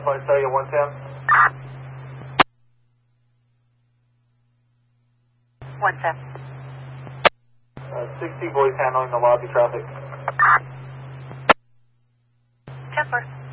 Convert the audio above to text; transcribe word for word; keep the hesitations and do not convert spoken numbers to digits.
Flight Cellular one ten. one ten. Uh, sixty boys handling the lobby traffic. ten four.